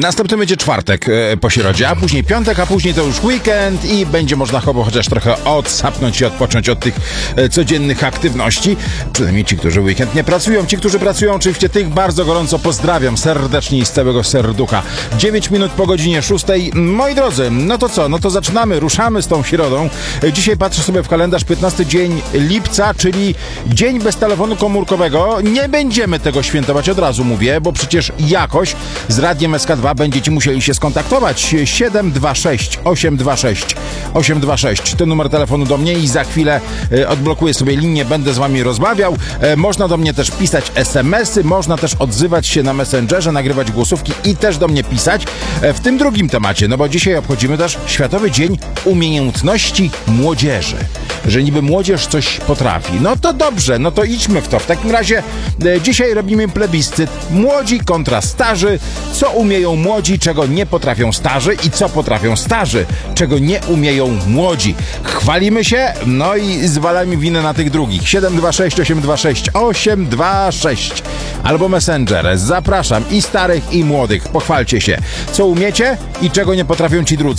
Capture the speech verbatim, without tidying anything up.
Następny będzie czwartek e, po środzie, a później piątek, a później to już weekend i będzie można chyba chociaż trochę odsapnąć i odpocząć od tych e, codziennych aktywności. Przynajmniej ci, którzy w weekend nie pracują. Ci, którzy pracują, oczywiście tych bardzo gorąco pozdrawiam serdecznie i z całego serducha. dziewięć minut po godzinie szóstej. Moi drodzy, no to co? No to zaczynamy, ruszamy z tą środą. E, dzisiaj patrzę sobie w kalendarz, piętnasty dzień lipca, czyli dzień bez telefonu komórkowego. Nie będziemy tego świętować, od razu mówię, bo przecież jakoś z Radiem S K dwa będziecie musieli się skontaktować. siedem dwa sześć osiem dwa sześć osiem dwa sześć to numer telefonu do mnie i za chwilę e, odblokuję sobie linię, będę z wami rozmawiał. E, można do mnie też pisać es em esy, można też odzywać się na Messengerze, nagrywać głosówki i też do mnie pisać. E, w tym drugim temacie, no bo dzisiaj obchodzimy też Światowy Dzień Umiejętności Młodzieży. Że niby młodzież coś potrafi. No to dobrze, no to idźmy w to. W takim razie e, dzisiaj robimy plebiscyt młodzi kontra starzy. Co umieją młodzi, czego nie potrafią starzy i co potrafią starzy, czego nie umieją młodzi. Chwalimy się, no i zwalamy winę na tych drugich. siedem dwa sześć osiem dwa sześć osiem dwa sześć albo Messenger. Zapraszam i starych, i młodych. Pochwalcie się, co umiecie i czego nie potrafią ci drudzy.